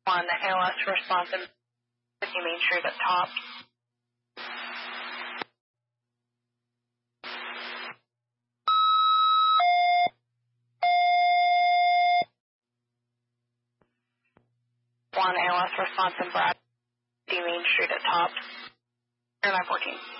On the ALS response in Main Street at top. One ALS response in Main Street at top. 914.